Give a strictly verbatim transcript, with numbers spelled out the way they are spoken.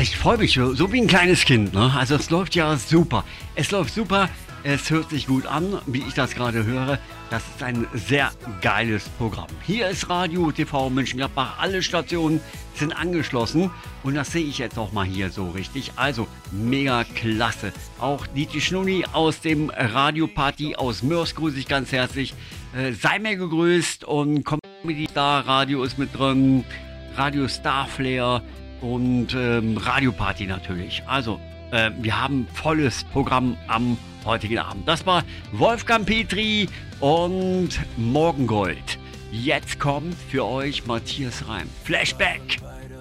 Ich freue mich so, so wie ein kleines Kind. Ne? Also es läuft ja super. Es läuft super. Es hört sich gut an, wie ich das gerade höre. Das ist ein sehr geiles Programm. Hier ist Radio T V Mönchengladbach. Alle Stationen sind angeschlossen. Und das sehe ich jetzt auch mal hier so richtig. Also mega klasse. Auch Dieter Schnulli aus dem Radioparty aus Mörs grüße ich ganz herzlich. Äh, sei mir gegrüßt. Und Comedy Star Radio ist mit drin. Radio Starflare und ähm, Radioparty natürlich. Also äh, wir haben volles Programm am heutigen Abend. Das war Wolfgang Petri und Morgengold. Jetzt kommt für euch Matthias Reim. Flashback.